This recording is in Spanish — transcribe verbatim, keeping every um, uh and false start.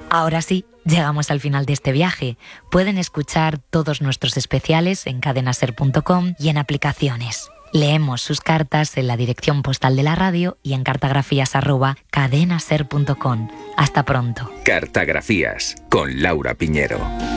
Ahora sí, llegamos al final de este viaje. Pueden escuchar todos nuestros especiales en cadena ser punto com y en aplicaciones. Leemos sus cartas en la dirección postal de la radio y en cartagrafías arroba cadena ser punto com. Hasta pronto. Cartagrafías con Laura Piñero.